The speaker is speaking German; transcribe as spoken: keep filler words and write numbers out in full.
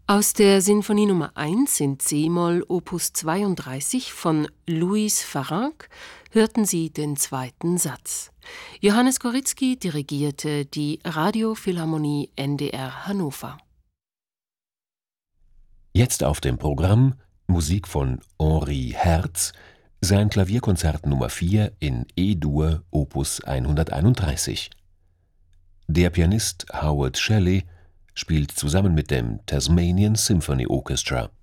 Aus der Sinfonie Nummer eins in c-Moll Opus zweiunddreißig von Louis Farrenc hörten Sie den zweiten Satz. Johannes Koryzki dirigierte die Radiophilharmonie N D R Hannover. Jetzt auf dem Programm Musik von Henri Herz, sein Klavierkonzert Nummer vier in E-Dur Opus hunderteinunddreißig. Der Pianist Howard Shelley spielt zusammen mit dem Tasmanian Symphony Orchestra.